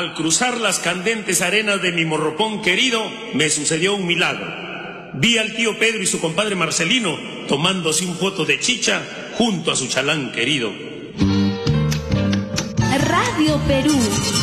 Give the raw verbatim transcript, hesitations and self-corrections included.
Al cruzar las candentes arenas de mi Morropón querido, me sucedió un milagro. Vi al tío Pedro y su compadre Marcelino tomándose un foto de chicha junto a su chalán querido. Radio Perú.